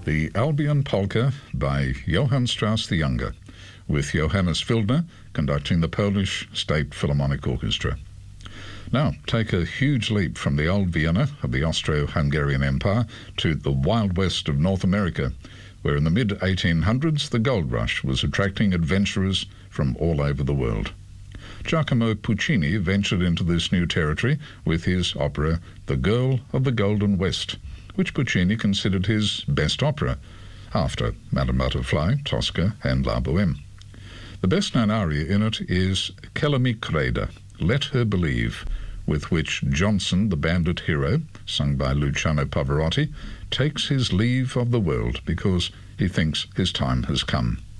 The Albion Polka by Johann Strauss the Younger, with Johannes Wildner conducting the Polish State Philharmonic Orchestra. Now, take a huge leap from the old Vienna of the Austro-Hungarian Empire to the Wild West of North America, where in the mid-1800s the gold rush was attracting adventurers from all over the world. Giacomo Puccini ventured into this new territory with his opera The Girl of the Golden West, which Puccini considered his best opera, after Madame Butterfly, Tosca, and La Boheme. The best-known aria in it is Che lei mi creda, Let Her Believe, with which Johnson, the bandit hero, sung by Luciano Pavarotti, takes his leave of the world because he thinks his time has come.